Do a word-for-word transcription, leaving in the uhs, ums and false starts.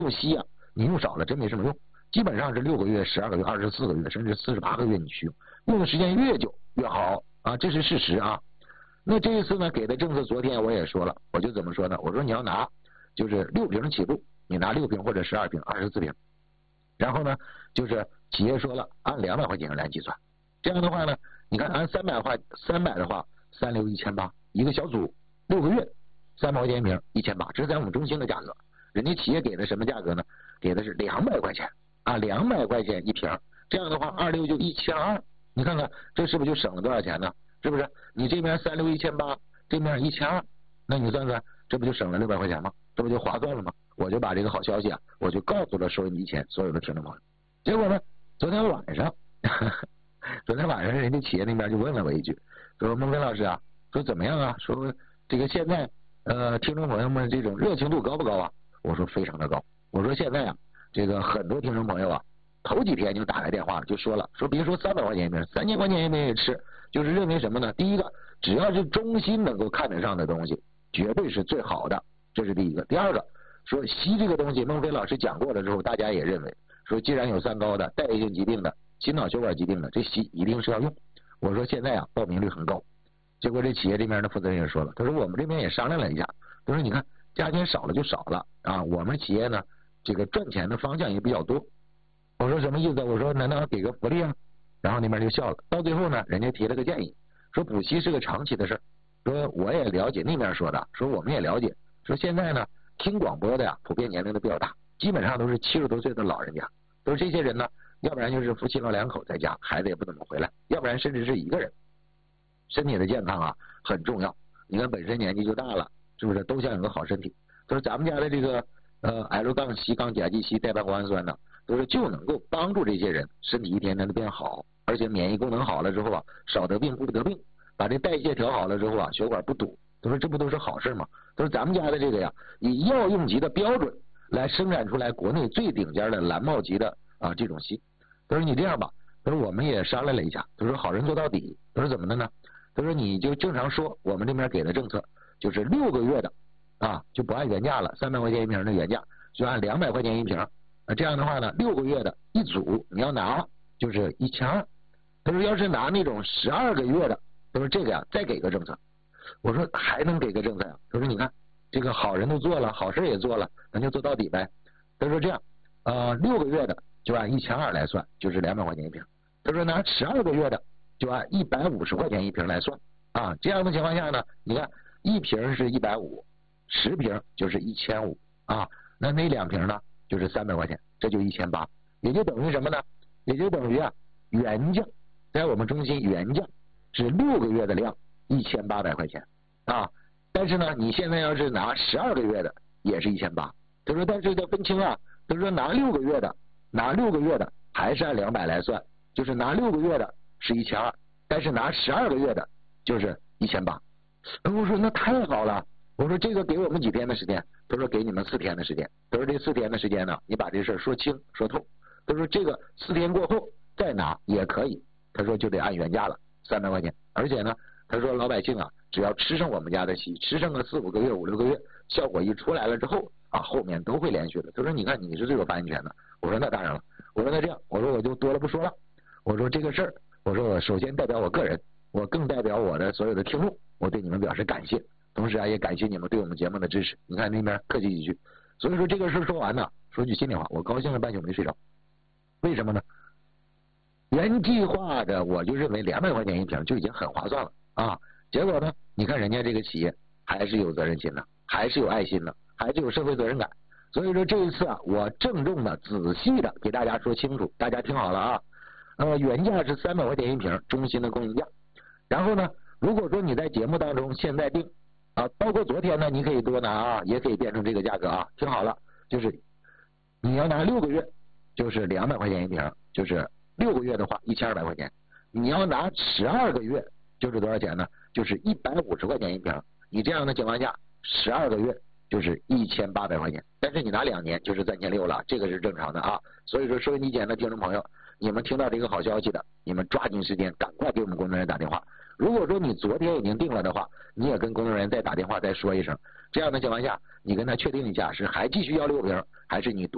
息啊，你用少了真没什么用。基本上是六个月、十二个月、二十四个月，甚至四十八个月你去用，用的时间越久越好啊，这是事实啊。那这一次呢给的政策，昨天我也说了，我就怎么说呢？我说你要拿就是六瓶起步，你拿六瓶或者十二瓶、二十四瓶，然后呢就是企业说了按两百块钱来计算，这样的话呢，你看按三百块三百的话，三六一千八一个小组六个月，三百块钱一瓶，一千八，这是在我们中心的价格。人家企业给的什么价格呢？给的是两百块钱啊，两百块钱一瓶，这样的话二六就一千二，你看看这是不是就省了多少钱呢？是不是？你这边三六一千八，这边一千二，那你算算，这不就省了六百块钱吗？这不就划算了吗？我就把这个好消息啊，我就告诉了收音机前所有的听众朋友。结果呢，昨天晚上，呵呵昨天晚上人家企业那边就问了我一句，说孟非老师啊，说怎么样啊？说这个现在呃听众朋友们这种热情度高不高啊？我说非常的高。我说现在啊，这个很多听众朋友啊，头几天就打来电话就说了，说别说三百块钱一瓶，三千块钱一瓶也吃，就是认为什么呢？第一个，只要是中心能够看得上的东西，绝对是最好的，这是第一个。第二个，说硒这个东西，孟非老师讲过了之后，大家也认为说，既然有三高的、代谢性疾病的、心脑血管疾病的，这硒一定是要用。我说现在啊，报名率很高。结果这企业这边的负责人也说了，他说我们这边也商量了一下，他说你看价钱少了就少了啊，我们企业呢这个赚钱的方向也比较多。我说什么意思？我说难道要给个福利啊？然后那边就笑了。到最后呢，人家提了个建议，说补习是个长期的事儿。说我也了解那边说的，说我们也了解，说现在呢听广播的呀，普遍年龄都比较大，基本上都是七十多岁的老人家，都是这些人呢，要不然就是夫妻老两口在家，孩子也不怎么回来，要不然甚至是一个人。身体的健康啊很重要，你看本身年纪就大了，是不是都想有个好身体？都是咱们家的这个呃 L 杠硒杠甲基硒代半谷氨酸呢，都是就能够帮助这些人身体一天天的变好，而且免疫功能好了之后啊，少得病不得病，把这代谢调好了之后啊，血管不堵，都说这不都是好事吗？都是咱们家的这个呀，以药用级的标准来生产出来国内最顶尖的蓝帽级的啊这种硒。都说你这样吧，他说我们也商量了一下，他说好人做到底，他说怎么的呢？他说你就正常说，我们这边给的政策就是六个月的啊，就不按原价了，三百块钱一瓶的原价，就按两百块钱一瓶。啊，这样的话呢，六个月的一组你要拿就是一千二。他说要是拿那种十二个月的，他说这个呀再给个政策。我说还能给个政策呀？他说你看这个好人都做了，好事也做了，咱就做到底呗。他说这样，呃，六个月的就按一千二来算，就是两百块钱一瓶。他说拿十二个月的就按一百五十块钱一瓶来算啊。这样的情况下呢，你看一瓶是一百五，十瓶就是一千五啊。那那两瓶呢就是三百块钱，这就一千八，也就等于什么呢？也就等于啊原价，在我们中心原价是六个月的量一千八百块钱啊。但是呢，你现在要是拿十二个月的也是一千八。他说但是要分清啊，他说拿六个月的，拿六个月的还是按两百来算。就是拿六个月的是一千二，但是拿十二个月的就是一千八。我说那太好了，我说这个给我们几天的时间？他说给你们四天的时间。他说这四天的时间呢，你把这事儿说清说透。他说这个四天过后再拿也可以。他说就得按原价了，三百块钱。而且呢，他说老百姓啊，只要吃上我们家的硒，吃上个四五个月、五六个月，效果一出来了之后啊，后面都会连续的。他说你看你是最有发言权的。我说那当然了。我说那这样，我说我就多了不说了。我说这个事儿，我说我首先代表我个人，我更代表我的所有的听众，我对你们表示感谢，同时啊也感谢你们对我们节目的支持。你看那边客气几句，所以说这个事儿说完呢，说句心里话，我高兴了半宿没睡着。为什么呢？原计划的我就认为两百块钱一瓶就已经很划算了啊，结果呢，你看人家这个企业还是有责任心的，还是有爱心的，还是有社会责任感。所以说这一次啊，我郑重的、仔细的给大家说清楚，大家听好了啊。呃，原价是三百块钱一瓶，中心的供应价。然后呢，如果说你在节目当中现在定啊，包括昨天呢，你可以多拿啊，也可以变成这个价格啊。听好了，就是你要拿六个月，就是两百块钱一瓶，就是六个月的话一千二百块钱。你要拿十二个月，就是多少钱呢？就是一百五十块钱一瓶。你这样的情况下，十二个月就是一千八百块钱。但是你拿两年就是三千六了，这个是正常的啊。所以说，收音机前的听众朋友，你们听到这个好消息的，你们抓紧时间赶快给我们工作人员打电话。如果说你昨天已经定了的话，你也跟工作人员再打电话再说一声。这样的情况下，你跟他确定一下是还继续要六瓶，还是你多